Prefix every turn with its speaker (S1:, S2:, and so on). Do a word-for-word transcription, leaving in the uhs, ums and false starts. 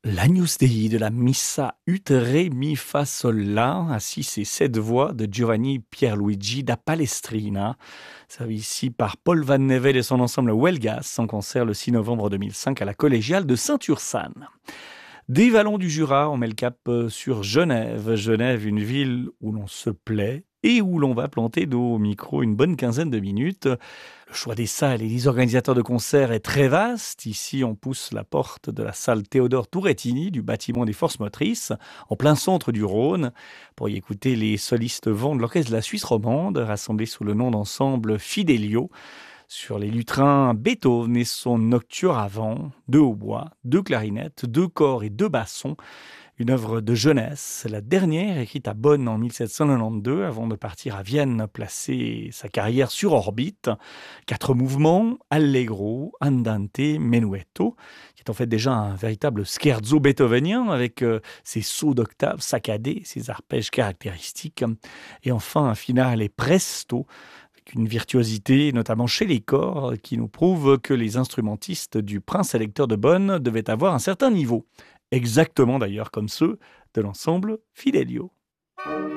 S1: L'Agnus Dei de la Missa ut re mi fa sol la, à six et sept voix de Giovanni Pierluigi da Palestrina, servi ici par Paul Van Nevel et son ensemble Huelgas, en concert le six novembre deux mille cinq à la collégiale de Saint-Ursanne. Des vallons du Jura, on met le cap euh, sur Genève. Genève, une ville où l'on se plaît et où l'on va planter nos micros une bonne quinzaine de minutes. Le choix des salles et des organisateurs de concerts est très vaste. Ici, on pousse la porte de la salle Théodore Tourettini du bâtiment des Forces Motrices, en plein centre du Rhône, pour y écouter les solistes vents de l'orchestre de la Suisse romande, rassemblés sous le nom d'ensemble Fidelio. Sur les lutrins, Beethoven et son nocturne à vent, deux hautbois, deux clarinettes, deux corps et deux bassons. Une œuvre de jeunesse, la dernière écrite à Bonn en mille sept cent quatre-vingt-douze avant de partir à Vienne placer sa carrière sur orbite. Quatre mouvements, allegro, andante, menuetto, qui est en fait déjà un véritable scherzo beethovenien avec euh, ses sauts d'octave saccadés, ses arpèges caractéristiques. Et enfin un finale presto, avec une virtuosité, notamment chez les corps, qui nous prouve que les instrumentistes du Prince électeur de Bonn devaient avoir un certain niveau. Exactement d'ailleurs comme ceux de l'ensemble Fidelio.